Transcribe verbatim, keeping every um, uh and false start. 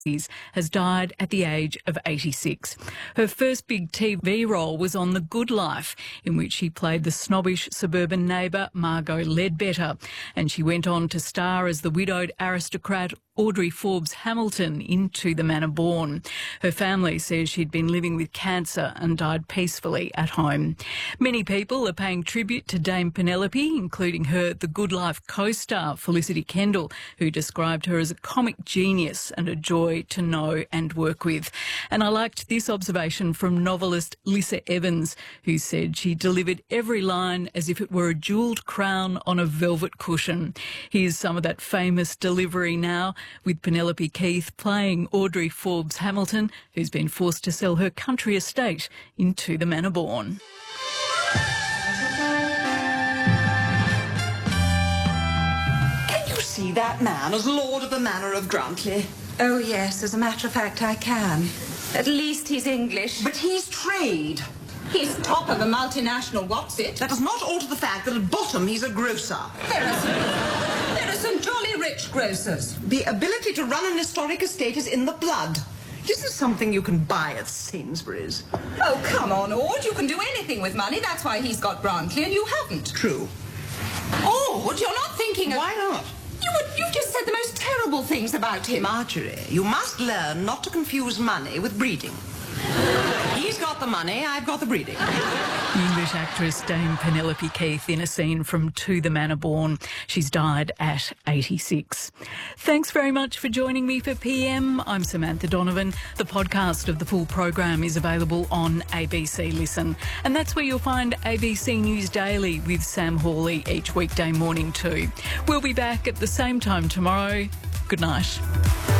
has died at the age of eighty-six. Her first big T V role was on The Good Life, in which she played the snobbish suburban neighbour Margot Ledbetter, and she went on to star as the widowed aristocrat Audrey Forbes Hamilton in To the Manor Born. Her family says she'd been living with cancer and died peacefully at home. Many people are paying tribute to Dame Penelope, including her The Good Life co-star Felicity Kendall, who described her as a comic genius and a joy to know and work with. And I liked this observation from novelist Lissa Evans, who said she delivered every line as if it were a jewelled crown on a velvet cushion. Here's some of that famous delivery now, with Penelope Keith playing Audrey Forbes Hamilton, who's been forced to sell her country estate in To the Manor Born. Can you see that man as Lord of the Manor of Grantley? Oh, yes, as a matter of fact, I can. At least he's English. But he's trade. He's top of a multinational, what's it? That does not alter the fact that at bottom he's a grocer. There are some, there are some jolly rich grocers. The ability to run an historic estate is in the blood. It isn't something you can buy at Sainsbury's. Oh, come on, Ord. You can do anything with money. That's why he's got Grantley and you haven't. True. Ord, you're not thinking of... Why not? You would, you've just said the most terrible things about him. Marjorie, you must learn not to confuse money with breeding. He's got the money, I've got the breeding. The English actress Dame Penelope Keith in a scene from To the Manor Born. She's died at eighty-six. Thanks very much for joining me for P M. I'm Samantha Donovan. The podcast of the full program is available on A B C Listen. And that's where you'll find A B C News Daily with Sam Hawley each weekday morning too. We'll be back at the same time tomorrow. Good night.